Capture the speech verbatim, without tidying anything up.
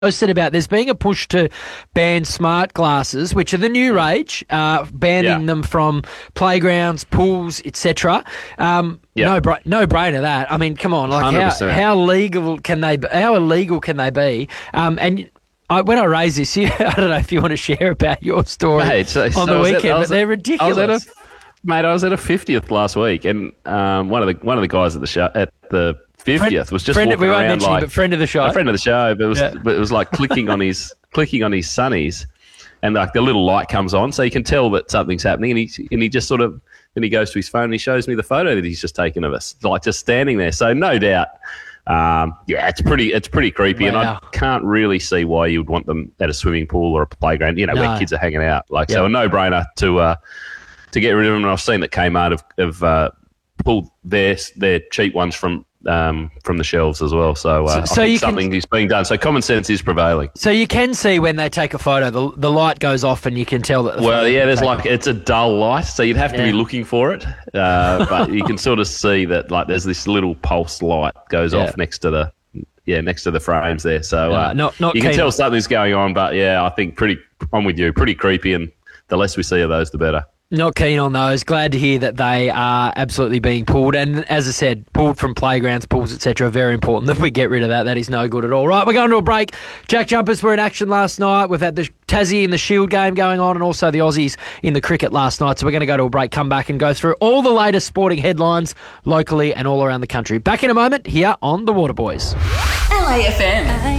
Posted about there's being a push to ban smart glasses, which are the new rage, uh, banning Yeah. them from playgrounds, pools, et cetera. Um, Yeah. No, bra- no brainer that. I mean, come on, like how, one hundred percent. how legal can they? Be, how illegal can they be? Um, and I, when I raised this, you, I don't know if you want to share about your story Mate, so- on so the I was at- weekend, I but was they're at- ridiculous. I was at a, mate, I was at a fiftieth last week, and um, one of the one of the guys at the show at the fiftieth was just friend, walking we won't around mention like him, but friend of the show. a friend of the show, but it was Yeah. but it was like clicking on his clicking on his sunnies, and like the little light comes on, so you can tell that something's happening, and he and he just sort of then he goes to his phone and he shows me the photo that he's just taken of us, like just standing there. So no doubt, um, yeah, it's pretty it's pretty creepy, and Wow. I can't really see why you would want them at a swimming pool or a playground, you know, No. where kids are hanging out. Like Yeah. so, a no brainer to uh, to get rid of them. And I've seen that Kmart have, have uh, pulled their their cheap ones from um, from the shelves as well. So, uh, So- so I you think can- something is being done. So common sense is prevailing. So you can see when they take a photo, the, the light goes off and you can tell that the Well, photo's yeah, been there's taken. like it's a dull light, so you'd have to Yeah. be looking for it. Uh, but you can sort of see that like there's this little pulse light goes Yeah. off next to the yeah next to the frames there. So uh, No, not- not you can keen tell on- something's going on. But yeah, I think pretty. I'm with you. Pretty creepy, and the less we see of those, the better. Not keen on those. Glad to hear that they are absolutely being pulled. And as I said, pulled from playgrounds, pools, et cetera. Very important that we get rid of that. That is no good at all. Right, we're going to a break. Jack Jumpers were in action last night. We've had the Tassie in the Shield game going on and also the Aussies in the cricket last night. So we're going to go to a break, come back and go through all the latest sporting headlines locally and all around the country. Back in a moment here on The Water Boys. L A F M.